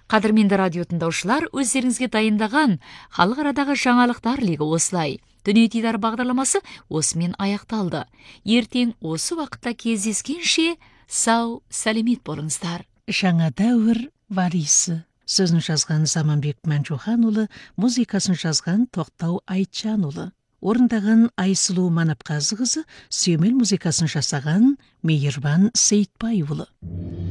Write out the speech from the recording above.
Қадірменді радио тыңдаушылар, өздеріңізге дайындаған халық арадағы жаңалықтар легі осылай. Дүние дидар бағдарламасы осымен аяқталды. Ертең осы уақытта кездескенше сау, сәлемет болыңыздар. Жаңа дәуір варисі. Сөзін жазған Заманбек Мәнжуханұлы, музыкасын жазған Тоқтау Айтжанұлы. Орындаған Айсұлу Манапқазықызы, сүйемел музыкасын жасаған Мейірбан Сейтбайұлы.